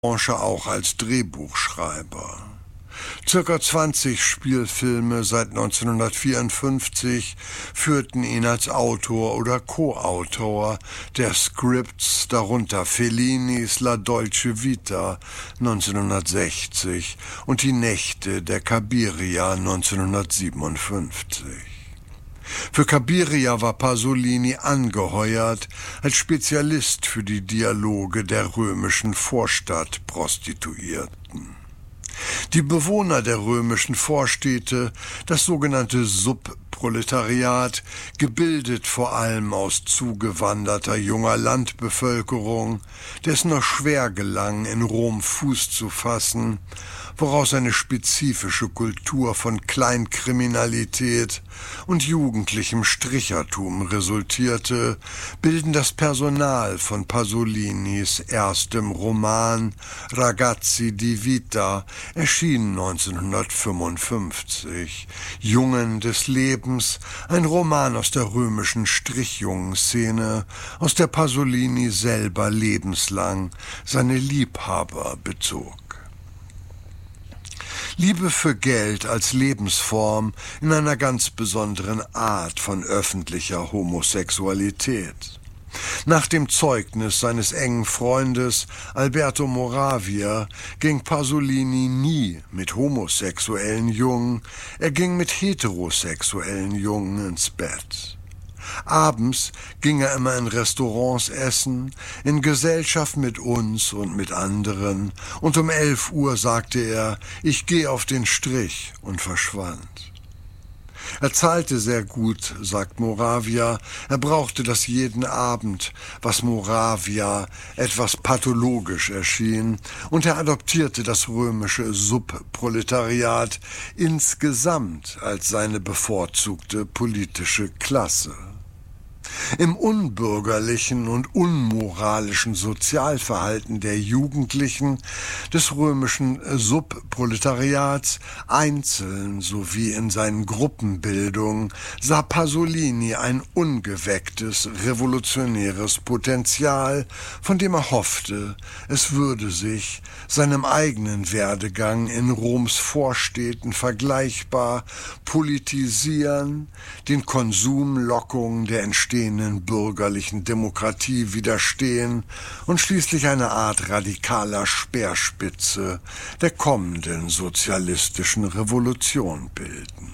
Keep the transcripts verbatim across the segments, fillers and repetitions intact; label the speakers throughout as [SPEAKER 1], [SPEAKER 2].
[SPEAKER 1] Branche auch als Drehbuchschreiber. Circa zwanzig Spielfilme seit neunzehnhundertvierundfünfzig führten ihn als Autor oder Co-Autor der Scripts, darunter Fellinis La Dolce Vita neunzehnhundertsechzig und Die Nächte der Cabiria neunzehnhundertsiebenundfünfzig. Für Cabiria war Pasolini angeheuert als Spezialist für die Dialoge der römischen Vorstadtprostituierten. Die Bewohner der römischen Vorstädte, das sogenannte Subproletariat, gebildet vor allem aus zugewanderter junger Landbevölkerung, der es noch schwer gelang, in Rom Fuß zu fassen, woraus eine spezifische Kultur von Kleinkriminalität und jugendlichem Strichertum resultierte, bilden das Personal von Pasolinis erstem Roman Ragazzi di Vita, erschienen neunzehnhundertfünfundfünfzig. Jungen des Lebens, ein Roman aus der römischen Strichjungenszene, aus der Pasolini selber lebenslang seine Liebhaber bezog. Liebe für Geld als Lebensform in einer ganz besonderen Art von öffentlicher Homosexualität. Nach dem Zeugnis seines engen Freundes Alberto Moravia ging Pasolini nie mit homosexuellen Jungen, er ging mit heterosexuellen Jungen ins Bett. Abends ging er immer in Restaurants essen, in Gesellschaft mit uns und mit anderen, und um elf Uhr sagte er, ich gehe auf den Strich, und verschwand. Er zahlte sehr gut, sagt Moravia, er brauchte das jeden Abend, was Moravia etwas pathologisch erschien, und er adoptierte das römische Subproletariat insgesamt als seine bevorzugte politische Klasse. Im unbürgerlichen und unmoralischen Sozialverhalten der Jugendlichen des römischen Subproletariats, einzeln sowie in seinen Gruppenbildungen, sah Pasolini ein ungewecktes, revolutionäres Potenzial, von dem er hoffte, es würde sich seinem eigenen Werdegang in Roms Vorstädten vergleichbar politisieren, den Konsumlockungen der entstehenden bürgerlichen Demokratie widerstehen und schließlich eine Art radikaler Speerspitze der kommenden sozialistischen Revolution bilden.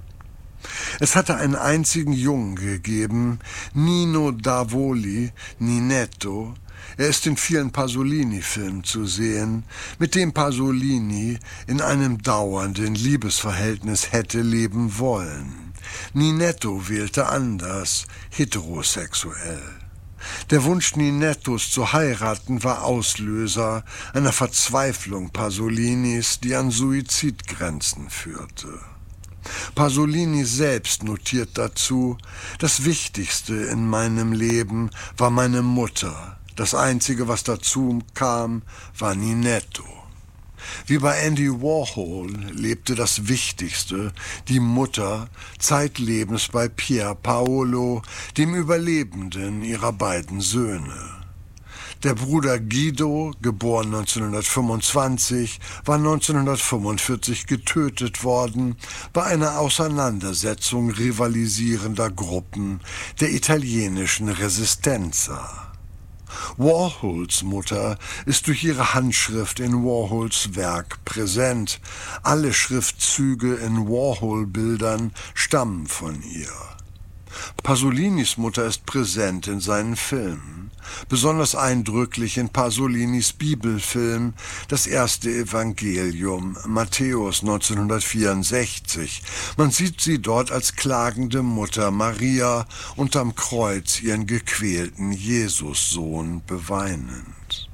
[SPEAKER 1] Es hatte einen einzigen Jungen gegeben, Nino Davoli, Ninetto. Er ist in vielen Pasolini-Filmen zu sehen, mit dem Pasolini in einem dauernden Liebesverhältnis hätte leben wollen. Ninetto wählte anders, heterosexuell. Der Wunsch Ninettos zu heiraten war Auslöser einer Verzweiflung Pasolinis, die an Suizidgrenzen führte. Pasolini selbst notiert dazu, das Wichtigste in meinem Leben war meine Mutter. Das Einzige, was dazu kam, war Ninetto. Wie bei Andy Warhol lebte das Wichtigste, die Mutter, zeitlebens bei Pier Paolo, dem Überlebenden ihrer beiden Söhne. Der Bruder Guido, geboren neunzehnhundertfünfundzwanzig, war neunzehnhundertfünfundvierzig getötet worden bei einer Auseinandersetzung rivalisierender Gruppen der italienischen Resistenza. Warhols Mutter ist durch ihre Handschrift in Warhols Werk präsent. Alle Schriftzüge in Warhol-Bildern stammen von ihr. Pasolinis Mutter ist präsent in seinen Filmen. Besonders eindrücklich in Pasolinis Bibelfilm Das erste Evangelium, Matthäus neunzehnhundertvierundsechzig. Man sieht sie dort als klagende Mutter Maria unterm Kreuz ihren gequälten Jesussohn beweinend.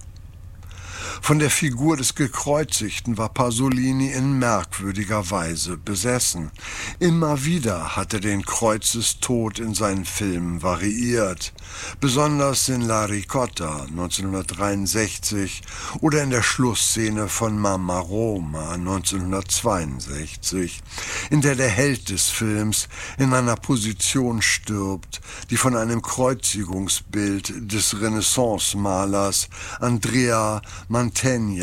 [SPEAKER 1] Von der Figur des Gekreuzigten war Pasolini in merkwürdiger Weise besessen. Immer wieder hat er den Kreuzestod in seinen Filmen variiert, besonders in La Ricotta neunzehnhundertdreiundsechzig oder in der Schlussszene von Mama Roma neunzehnhundertzweiundsechzig, in der der Held des Films in einer Position stirbt, die von einem Kreuzigungsbild des Renaissance-Malers Andrea Mantegazza Mantegna